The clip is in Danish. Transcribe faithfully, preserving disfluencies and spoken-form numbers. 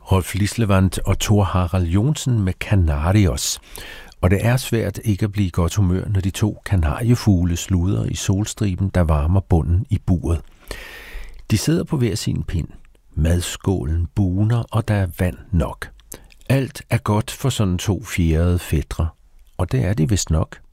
Rolf Lislevand og Thor Harald Jonsen med Kanarios. Og det er svært ikke at blive i godt humør, når de to kanariefugle sluder i solstriben, der varmer bunden i buret. De sidder på hver sin pind. Madskålen buner, og der er vand nok. Alt er godt for sådan to fjerede fætre, og det er de vist nok.